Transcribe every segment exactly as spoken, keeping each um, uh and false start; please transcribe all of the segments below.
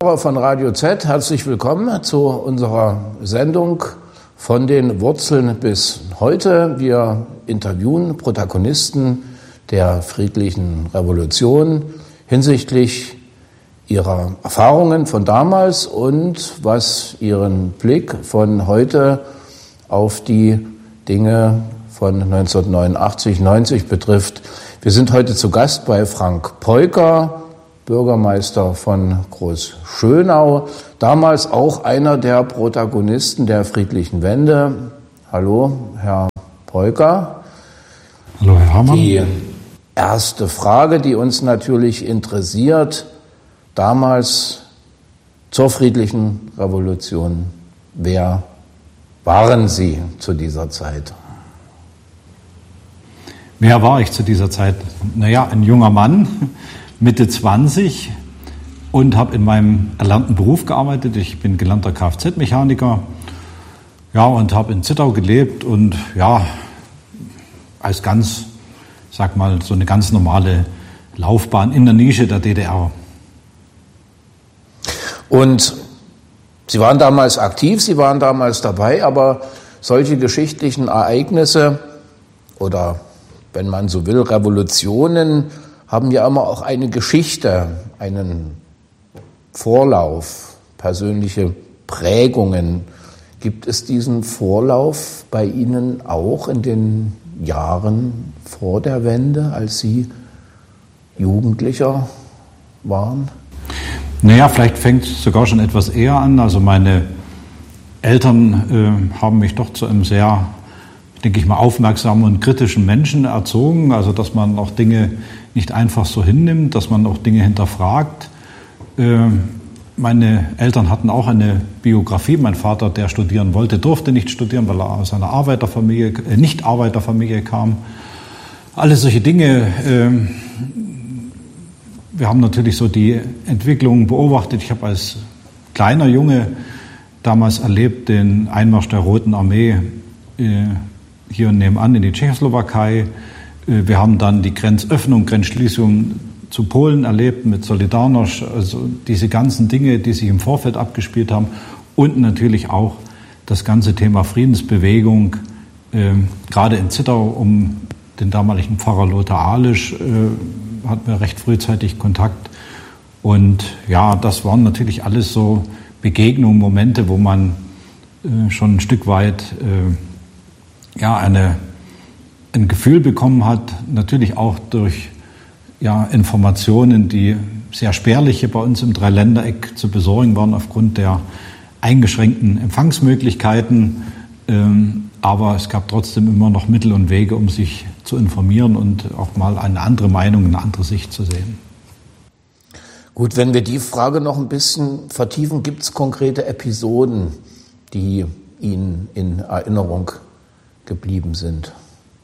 Von Radio Z, herzlich willkommen zu unserer Sendung von den Wurzeln bis heute. Wir interviewen Protagonisten der friedlichen Revolution hinsichtlich ihrer Erfahrungen von damals und was ihren Blick von heute auf die Dinge von neunzehnhundertneunundachtzig neunzig betrifft. Wir sind heute zu Gast bei Frank Peuker, Bürgermeister von Großschönau, damals auch einer der Protagonisten der friedlichen Wende. Hallo, Herr Peuker. Hallo, Herr Hamann. Die erste Frage, die uns natürlich interessiert, damals zur friedlichen Revolution. Wer waren Sie zu dieser Zeit? Wer war ich zu dieser Zeit? Naja, ein junger Mann, Mitte zwanzig, und habe in meinem erlernten Beruf gearbeitet. Ich bin gelernter Kfz-Mechaniker, ja, und habe in Zittau gelebt und ja, als ganz, sag mal, so eine ganz normale Laufbahn in der Nische der D D R. Und Sie waren damals aktiv, Sie waren damals dabei, aber solche geschichtlichen Ereignisse oder, wenn man so will, Revolutionen haben ja immer auch eine Geschichte, einen Vorlauf, persönliche Prägungen. Gibt es diesen Vorlauf bei Ihnen auch in den Jahren vor der Wende, als Sie Jugendlicher waren? Naja, vielleicht fängt es sogar schon etwas eher an. Also meine Eltern äh, haben mich doch zu einem sehr, denke ich mal, aufmerksamen und kritischen Menschen erzogen. Also dass man auch Dinge nicht einfach so hinnimmt, dass man auch Dinge hinterfragt. Äh, meine Eltern hatten auch eine Biografie. Mein Vater, der studieren wollte, durfte nicht studieren, weil er aus einer Arbeiterfamilie, äh, Nicht-Arbeiterfamilie kam. Alle solche Dinge. Äh, wir haben natürlich so die Entwicklung beobachtet. Ich habe als kleiner Junge damals erlebt den Einmarsch der Roten Armee äh, hier nebenan in die Tschechoslowakei. Wir haben dann die Grenzöffnung, Grenzschließung zu Polen erlebt mit Solidarność, also diese ganzen Dinge, die sich im Vorfeld abgespielt haben, und natürlich auch das ganze Thema Friedensbewegung, äh, gerade in Zittau um den damaligen Pfarrer Lothar Ahlisch äh, hatten wir recht frühzeitig Kontakt. Und ja, das waren natürlich alles so Begegnungen, Momente, wo man äh, schon ein Stück weit äh, ja eine ein Gefühl bekommen hat, natürlich auch durch ja, Informationen, die sehr spärlich hier bei uns im Dreiländereck zu besorgen waren aufgrund der eingeschränkten Empfangsmöglichkeiten. Ähm, aber es gab trotzdem immer noch Mittel und Wege, um sich zu informieren und auch mal eine andere Meinung, eine andere Sicht zu sehen. Gut, wenn wir die Frage noch ein bisschen vertiefen, gibt es konkrete Episoden, die Ihnen in Erinnerung geblieben sind?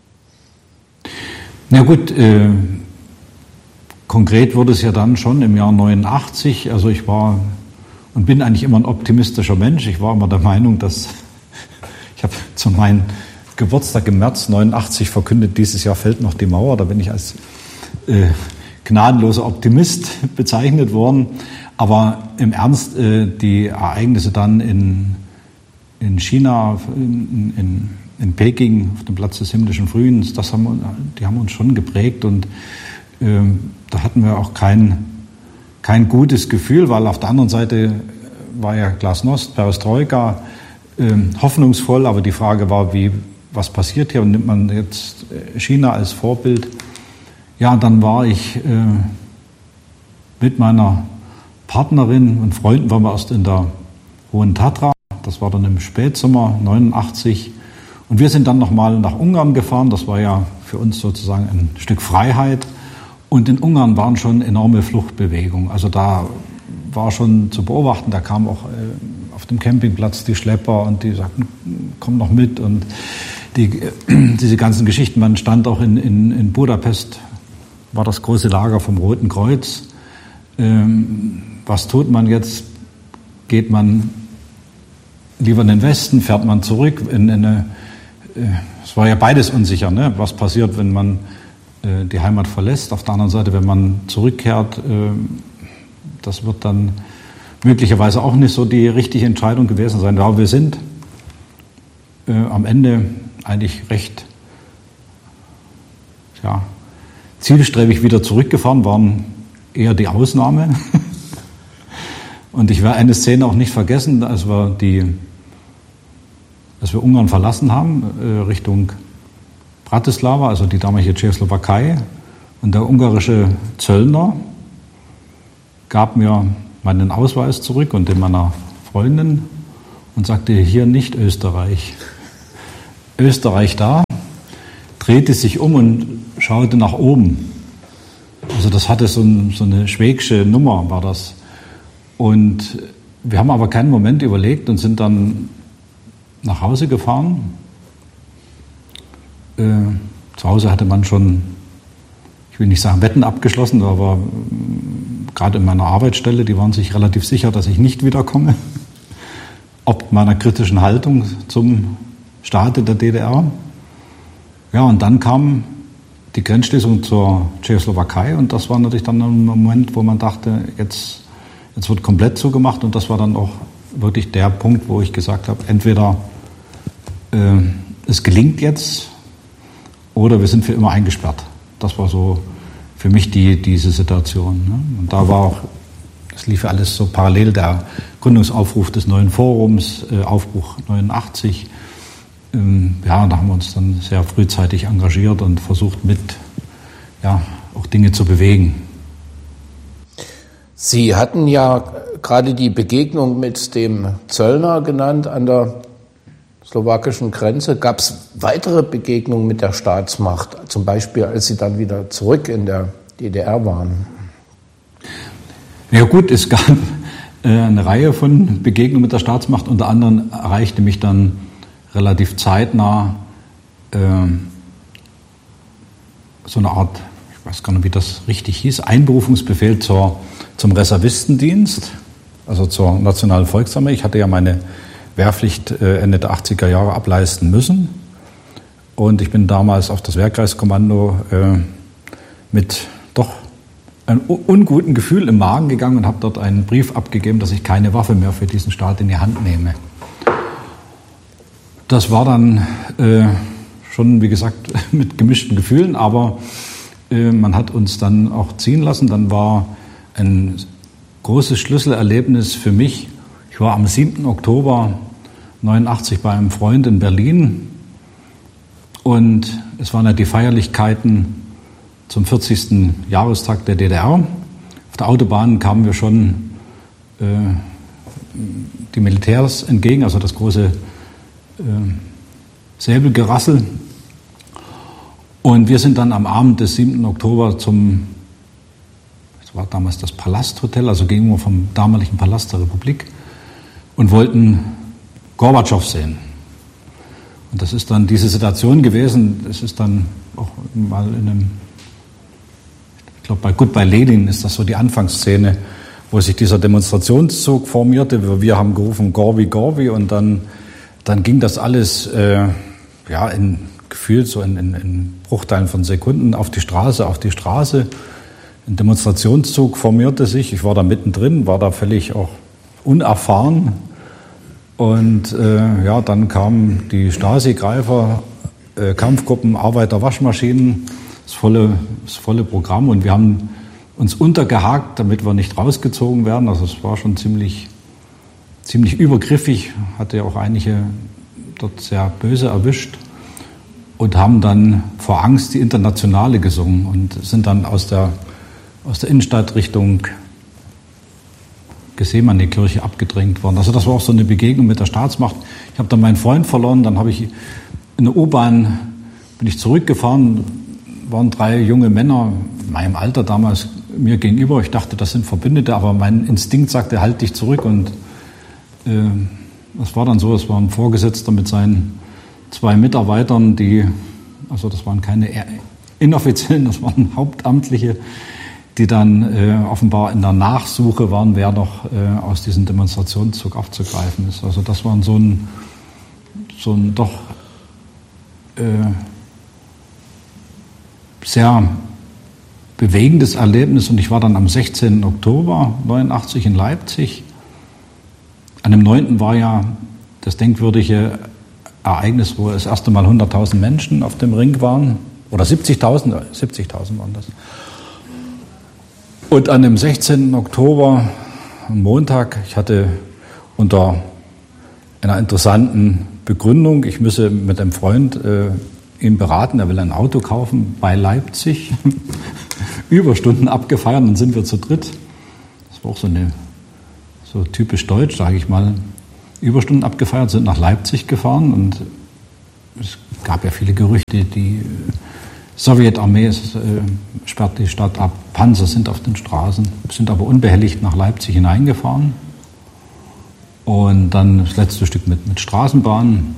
Na gut, äh, konkret wurde es ja dann schon im Jahr neunundachtzig. Also ich war und bin eigentlich immer ein optimistischer Mensch. Ich war immer der Meinung, dass ich habe zu meinem Geburtstag im März neunundachtzig verkündet, dieses Jahr fällt noch die Mauer. Da bin ich als äh, gnadenloser Optimist bezeichnet worden. Aber im Ernst, äh, die Ereignisse dann in, in China, in, in in Peking auf dem Platz des himmlischen Frühens, das haben, die haben uns schon geprägt, und ähm, da hatten wir auch kein, kein gutes Gefühl, weil auf der anderen Seite war ja Glasnost, Perestroika, ähm, hoffnungsvoll, aber die Frage war, wie, was passiert hier, und nimmt man jetzt China als Vorbild? Ja, dann war ich äh, mit meiner Partnerin und Freunden, waren wir erst in der Hohen Tatra, das war dann im Spätsommer neunundachtzig, und wir sind dann nochmal nach Ungarn gefahren. Das war ja für uns sozusagen ein Stück Freiheit. Und in Ungarn waren schon enorme Fluchtbewegungen. Also da war schon zu beobachten, da kamen auch äh, auf dem Campingplatz die Schlepper und die sagten, komm noch mit. Und die, äh, diese ganzen Geschichten, man stand auch in, in, in Budapest, war das große Lager vom Roten Kreuz. Ähm, was tut man jetzt? Geht man lieber in den Westen, fährt man zurück in eine, äh, es war ja beides unsicher, ne? Was passiert, wenn man äh, die Heimat verlässt. Auf der anderen Seite, wenn man zurückkehrt, äh, das wird dann möglicherweise auch nicht so die richtige Entscheidung gewesen sein. Aber wir sind äh, am Ende eigentlich recht ja, zielstrebig wieder zurückgefahren, waren eher die Ausnahme. Und ich werde eine Szene auch nicht vergessen, als wir, die, als wir Ungarn verlassen haben, äh, Richtung Bratislava, also die damalige Tschechoslowakei. Und der ungarische Zöllner gab mir meinen Ausweis zurück und den meiner Freundin und sagte, hier nicht Österreich. Österreich da, drehte sich um und schaute nach oben. Also das hatte so, ein, so eine schwäbische Nummer, war das. Und wir haben aber keinen Moment überlegt und sind dann nach Hause gefahren. Äh, zu Hause hatte man schon, ich will nicht sagen Wetten abgeschlossen, aber äh, gerade in meiner Arbeitsstelle, die waren sich relativ sicher, dass ich nicht wiederkomme. Ob meiner kritischen Haltung zum Staate der D D R. Ja, und dann kam die Grenzschließung zur Tschechoslowakei und das war natürlich dann ein Moment, wo man dachte, jetzt, jetzt wird komplett zugemacht und das war dann auch wirklich der Punkt, wo ich gesagt habe, entweder äh, es gelingt jetzt oder wir sind für immer eingesperrt. Das war so für mich die, diese Situation. Ne? Und da war auch, es lief ja alles so parallel, der Gründungsaufruf des neuen Forums, äh, Aufbruch neunundachtzig. Ähm, ja, da haben wir uns dann sehr frühzeitig engagiert und versucht mit, ja, auch Dinge zu bewegen. Sie hatten ja gerade die Begegnung mit dem Zöllner genannt an der slowakischen Grenze. Gab es weitere Begegnungen mit der Staatsmacht, zum Beispiel als Sie dann wieder zurück in der D D R waren? Ja gut, es gab äh, eine Reihe von Begegnungen mit der Staatsmacht. Unter anderem erreichte mich dann relativ zeitnah äh, so eine Art, ich weiß gar nicht, wie das richtig hieß, Einberufungsbefehl zur, zum Reservistendienst, also zur Nationalen Volksarmee. Ich hatte ja meine Wehrpflicht äh, Ende der achtziger Jahre ableisten müssen. Und ich bin damals auf das Wehrkreiskommando äh, mit doch einem unguten Gefühl im Magen gegangen und habe dort einen Brief abgegeben, dass ich keine Waffe mehr für diesen Staat in die Hand nehme. Das war dann äh, schon, wie gesagt, mit gemischten Gefühlen, aber äh, man hat uns dann auch ziehen lassen. Dann war ein großes Schlüsselerlebnis für mich. Ich war am siebten Oktober neunundachtzig bei einem Freund in Berlin und es waren ja die Feierlichkeiten zum vierzigsten Jahrestag der D D R. Auf der Autobahn kamen wir schon äh, die Militärs entgegen, also das große äh, Säbelgerassel. Und wir sind dann am Abend des siebten Oktober zum, das war damals das Palasthotel, also gegenüber vom damaligen Palast der Republik, und wollten Gorbatschow sehen. Und das ist dann diese Situation gewesen, es ist dann auch mal in einem, ich glaube bei Goodbye Lenin ist das so die Anfangsszene, wo sich dieser Demonstrationszug formierte. Wir haben gerufen Gorbi, Gorbi und dann, dann ging das alles äh, ja, in, gefühlt so in, in, in Bruchteilen von Sekunden auf die Straße, auf die Straße. Ein Demonstrationszug formierte sich, ich war da mittendrin, war da völlig auch unerfahren. Und äh, ja, dann kamen die Stasi-Greifer, äh, Kampfgruppen, Arbeiter, Waschmaschinen, das volle, das volle Programm. Und wir haben uns untergehakt, damit wir nicht rausgezogen werden. Also es war schon ziemlich, ziemlich übergriffig, hatte ja auch einige dort sehr böse erwischt. Und haben dann vor Angst die Internationale gesungen und sind dann aus der, aus der Innenstadt Richtung Gethsemane-Kirche abgedrängt worden. Also das war auch so eine Begegnung mit der Staatsmacht. Ich habe dann meinen Freund verloren, dann habe ich in der U-Bahn, bin ich zurückgefahren, waren drei junge Männer, in meinem Alter damals, mir gegenüber. Ich dachte, das sind Verbündete, aber mein Instinkt sagte, halt dich zurück. Und äh, das war dann so, es war ein Vorgesetzter mit seinen zwei Mitarbeitern, die, also das waren keine inoffiziellen, das waren Hauptamtliche, die dann äh, offenbar in der Nachsuche waren, wer noch äh, aus diesem Demonstrationszug aufzugreifen ist. Also das war so ein, so ein doch äh, sehr bewegendes Erlebnis. Und ich war dann am sechzehnten Oktober neunundachtzig in Leipzig an dem neunten war ja das denkwürdige Ereignis, wo das erste Mal hunderttausend Menschen auf dem Ring waren. Oder siebzigtausend, siebzigtausend waren das. Und an dem sechzehnten Oktober, am Montag, ich hatte unter einer interessanten Begründung, ich müsse mit einem Freund äh, ihn beraten, er will ein Auto kaufen bei Leipzig, Überstunden abgefeiert, dann sind wir zu dritt. Das war auch so eine, so typisch deutsch, sage ich mal, Überstunden abgefeiert, sind nach Leipzig gefahren und es gab ja viele Gerüchte, die Sowjetarmee äh, sperrt die Stadt ab, Panzer sind auf den Straßen, sind aber unbehelligt nach Leipzig hineingefahren. Und dann das letzte Stück mit, mit Straßenbahn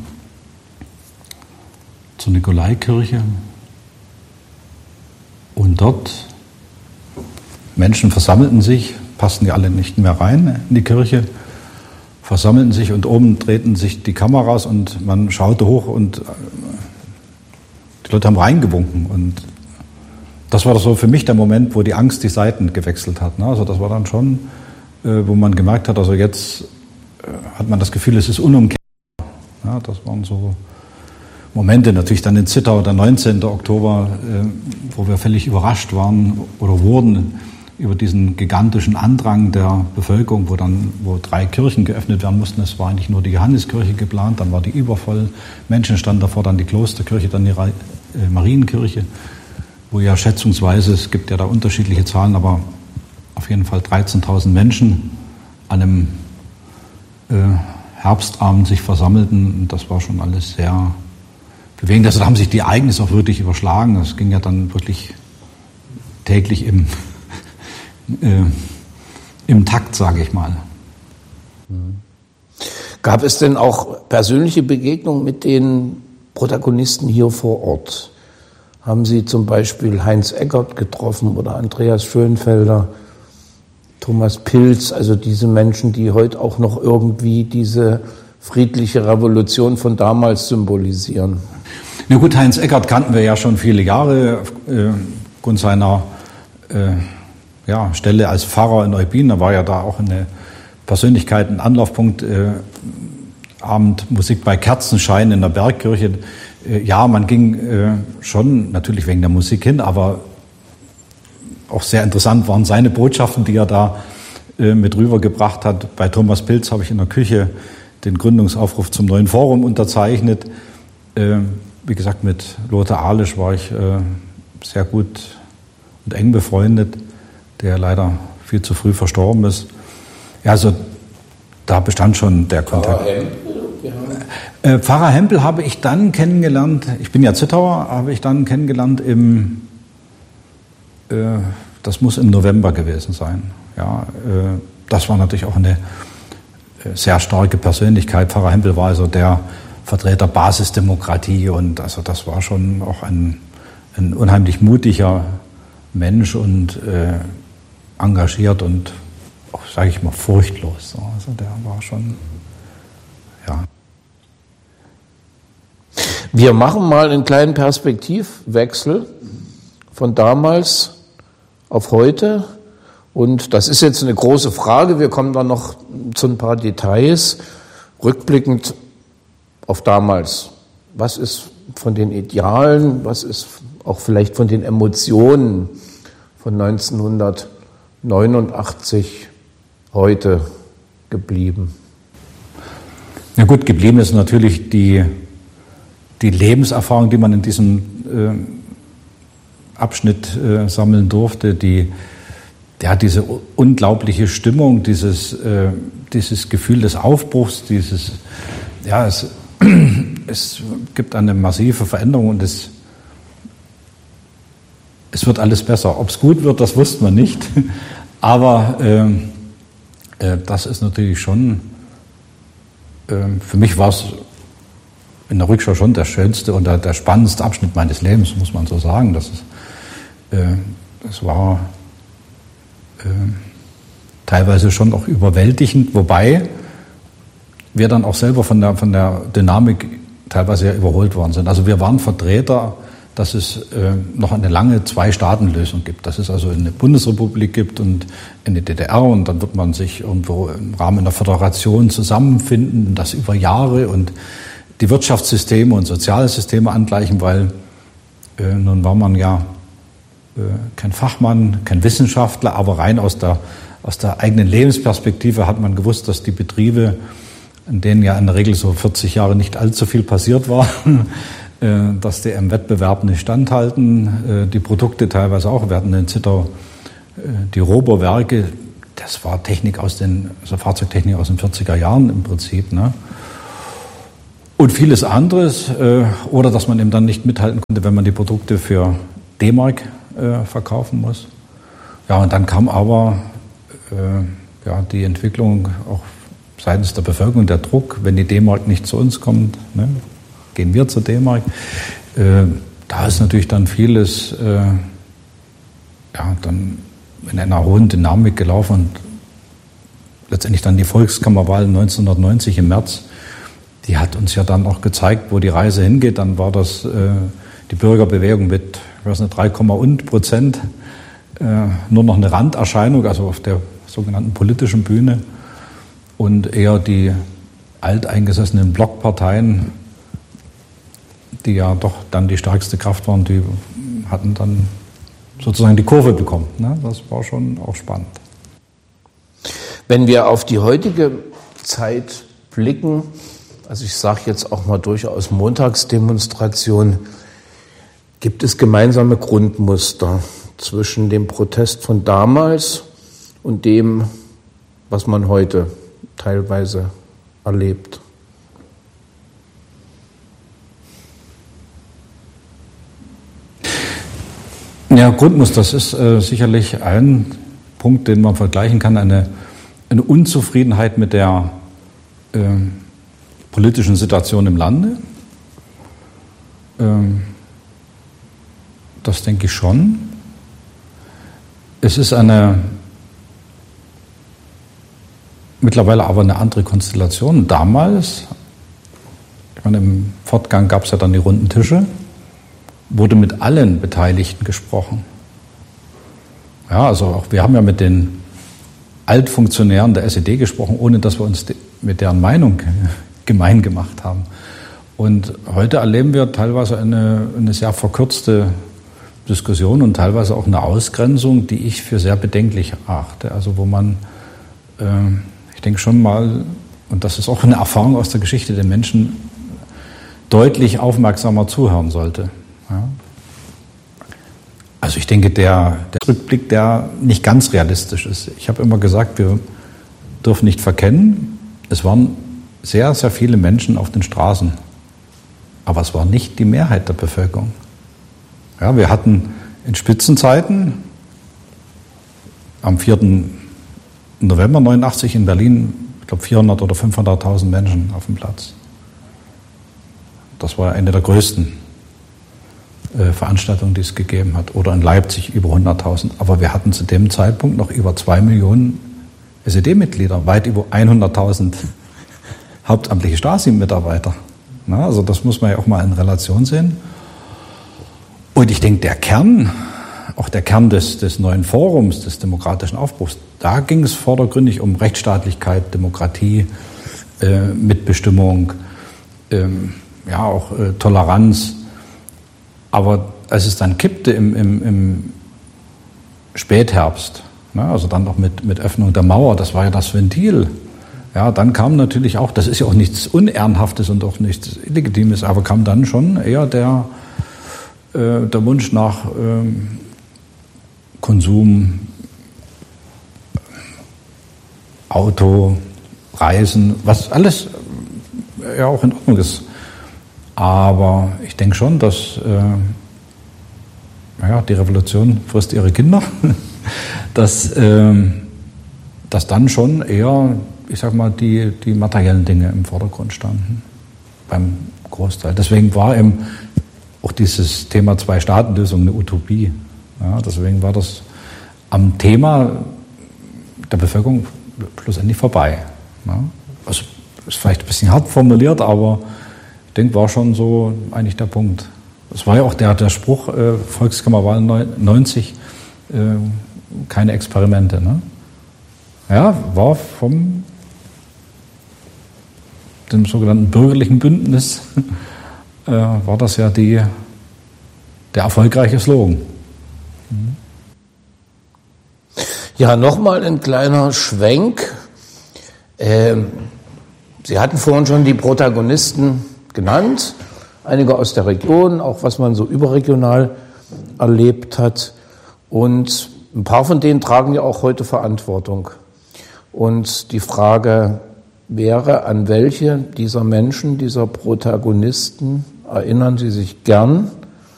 zur Nikolaikirche. Und dort Menschen versammelten sich, passten die alle nicht mehr rein in die Kirche, versammelten sich und oben drehten sich die Kameras und man schaute hoch und die Leute haben reingewunken. Und das war so für mich der Moment, wo die Angst die Seiten gewechselt hat. Also das war dann schon, wo man gemerkt hat, also jetzt hat man das Gefühl, es ist unumkehrbar. Ja, das waren so Momente, natürlich dann in Zittau, der neunzehnten Oktober, wo wir völlig überrascht waren oder wurden über diesen gigantischen Andrang der Bevölkerung, wo dann wo drei Kirchen geöffnet werden mussten. Es war eigentlich nur die Johanneskirche geplant, dann war die übervoll, Menschen standen davor, dann die Klosterkirche, dann die Marienkirche, wo ja schätzungsweise, es gibt ja da unterschiedliche Zahlen, aber auf jeden Fall dreizehntausend Menschen an einem äh, Herbstabend sich versammelten. Und das war schon alles sehr bewegend. Also da haben sich die Ereignisse auch wirklich überschlagen. Das ging ja dann wirklich täglich im, äh, im Takt, sage ich mal. Gab es denn auch persönliche Begegnungen mit den Protagonisten hier vor Ort? Haben Sie zum Beispiel Heinz Eckert getroffen oder Andreas Schönfelder, Thomas Pilz, also diese Menschen, die heute auch noch irgendwie diese friedliche Revolution von damals symbolisieren? Na gut, Heinz Eckert kannten wir ja schon viele Jahre äh, aufgrund seiner äh, ja, Stelle als Pfarrer in Eutin. Da war ja da auch eine Persönlichkeit, ein Anlaufpunkt, äh, Abend Musik bei Kerzenschein in der Bergkirche. Äh, ja, man ging äh, schon natürlich wegen der Musik hin, aber auch sehr interessant waren seine Botschaften, die er da äh, mit rübergebracht hat. Bei Thomas Pilz habe ich in der Küche den Gründungsaufruf zum neuen Forum unterzeichnet. Äh, wie gesagt, mit Lothar Ahlisch war ich äh, sehr gut und eng befreundet, der leider viel zu früh verstorben ist. Ja, also da bestand schon der Kontakt. Pfarrer Hempel, äh, Pfarrer Hempel habe ich dann kennengelernt, ich bin ja Zittauer, habe ich dann kennengelernt im das muss im November gewesen sein. Ja, das war natürlich auch eine sehr starke Persönlichkeit. Pfarrer Hempel war also der Vertreter Basisdemokratie und also das war schon auch ein, ein unheimlich mutiger Mensch und äh, engagiert und auch, sage ich mal, furchtlos. Also der war schon, ja. Wir machen mal einen kleinen Perspektivwechsel von damals auf heute. Und das ist jetzt eine große Frage. Wir kommen dann noch zu ein paar Details. Rückblickend auf damals. Was ist von den Idealen, was ist auch vielleicht von den Emotionen von neunzehnhundertneunundachtzig heute geblieben? Ja gut, geblieben ist natürlich die, die Lebenserfahrung, die man in diesem äh, Abschnitt äh, sammeln durfte, die, ja, diese unglaubliche Stimmung, dieses, äh, dieses Gefühl des Aufbruchs, dieses, ja, es, es gibt eine massive Veränderung und es, es wird alles besser. Ob es gut wird, das wusste man nicht, aber äh, äh, das ist natürlich schon, äh, für mich war es in der Rückschau schon der schönste und der, der spannendste Abschnitt meines Lebens, muss man so sagen. Das ist, äh, das war äh, teilweise schon auch überwältigend, wobei wir dann auch selber von der, von der Dynamik teilweise ja überholt worden sind. Also wir waren Vertreter dass es äh, noch eine lange Zwei-Staaten-Lösung gibt, dass es also eine Bundesrepublik gibt und eine D D R und dann wird man sich irgendwo im Rahmen der Föderation zusammenfinden, das über Jahre und die Wirtschaftssysteme und Sozialsysteme angleichen, weil äh, nun war man ja äh, kein Fachmann, kein Wissenschaftler, aber rein aus der, aus der eigenen Lebensperspektive hat man gewusst, dass die Betriebe, in denen ja in der Regel so vierzig Jahre nicht allzu viel passiert war, äh, dass die im Wettbewerb nicht standhalten, äh, die Produkte teilweise auch. Wir hatten in Zittau äh, die Robo-Werke, das war Technik aus den, also Fahrzeugtechnik aus den vierziger Jahren im Prinzip, ne? Und vieles anderes, äh, oder dass man eben dann nicht mithalten konnte, wenn man die Produkte für D-Mark äh, verkaufen muss. Ja, und dann kam aber äh, ja, die Entwicklung auch seitens der Bevölkerung, der Druck, wenn die D-Mark nicht zu uns kommt, ne, gehen wir zur D-Mark. Äh, da ist natürlich dann vieles äh, ja, dann in einer hohen Dynamik gelaufen und letztendlich dann die Volkskammerwahl neunzehnhundertneunzig im März. Die hat uns ja dann auch gezeigt, wo die Reise hingeht. Dann war das äh, die Bürgerbewegung mit, ich weiß nicht, drei und Prozent, äh, nur noch eine Randerscheinung, also auf der sogenannten politischen Bühne. Und eher die alteingesessenen Blockparteien, die ja doch dann die stärkste Kraft waren, die hatten dann sozusagen die Kurve bekommen. Ne? Das war schon auch spannend. Wenn wir auf die heutige Zeit blicken, also ich sage jetzt auch mal durchaus Montagsdemonstration, gibt es gemeinsame Grundmuster zwischen dem Protest von damals und dem, was man heute teilweise erlebt? Ja, Grundmuster, das ist äh, sicherlich ein Punkt, den man vergleichen kann, eine, eine Unzufriedenheit mit der äh, politischen Situation im Lande. Ähm, das denke ich schon. Es ist eine mittlerweile aber eine andere Konstellation. Damals, ich meine, im Fortgang gab es ja dann die runden Tische, wurde mit allen Beteiligten gesprochen. Ja, also auch wir haben ja mit den Altfunktionären der S E D gesprochen, ohne dass wir uns mit deren Meinung gemein gemacht haben. Und heute erleben wir teilweise eine, eine sehr verkürzte Diskussion und teilweise auch eine Ausgrenzung, die ich für sehr bedenklich erachte. Also wo man, äh, ich denke schon mal, und das ist auch eine Erfahrung aus der Geschichte, den Menschen deutlich aufmerksamer zuhören sollte. Ja. Also ich denke, der, der Rückblick, der nicht ganz realistisch ist. Ich habe immer gesagt, wir dürfen nicht verkennen, es waren sehr, sehr viele Menschen auf den Straßen. Aber es war nicht die Mehrheit der Bevölkerung. Ja, wir hatten in Spitzenzeiten am vierten November neunundachtzig in Berlin, ich glaube vierhundert oder fünfhunderttausend Menschen auf dem Platz. Das war eine der größten äh, Veranstaltungen, die es gegeben hat. Oder in Leipzig über hunderttausend. Aber wir hatten zu dem Zeitpunkt noch über zwei Millionen S E D-Mitglieder, weit über hunderttausend hauptamtliche Stasi-Mitarbeiter. Na, also das muss man ja auch mal in Relation sehen. Und ich denke, der Kern, auch der Kern des, des neuen Forums, des demokratischen Aufbruchs, da ging es vordergründig um Rechtsstaatlichkeit, Demokratie, äh, Mitbestimmung, ähm, ja auch äh, Toleranz. Aber als es dann kippte im, im, im Spätherbst, ne, also dann noch mit, mit Öffnung der Mauer, das war ja das Ventil. Ja, dann kam natürlich auch, das ist ja auch nichts Unehrenhaftes und auch nichts Illegitimes, aber kam dann schon eher der, äh, der Wunsch nach ähm, Konsum, Auto, Reisen, was alles äh, ja auch in Ordnung ist. Aber ich denke schon, dass äh, naja, die Revolution frisst ihre Kinder, dass, äh, dass dann schon eher, ich sag mal, die, die materiellen Dinge im Vordergrund standen, beim Großteil. Deswegen war eben auch dieses Thema Zwei-Staaten-Lösung eine Utopie. Ja, deswegen war das am Thema der Bevölkerung schlussendlich vorbei. Ja, also ist vielleicht ein bisschen hart formuliert, aber ich denke, war schon so eigentlich der Punkt. Das war ja auch der, der Spruch, äh, Volkskammerwahl neunzig, äh, keine Experimente. Ne? Ja, war vom dem sogenannten bürgerlichen Bündnis, äh, war das ja die, der erfolgreiche Slogan. Mhm. Ja, nochmal ein kleiner Schwenk. Ähm, Sie hatten vorhin schon die Protagonisten genannt, einige aus der Region, auch was man so überregional erlebt hat. Und ein paar von denen tragen ja auch heute Verantwortung. Und die Frage wäre, an welche dieser Menschen, dieser Protagonisten erinnern Sie sich gern?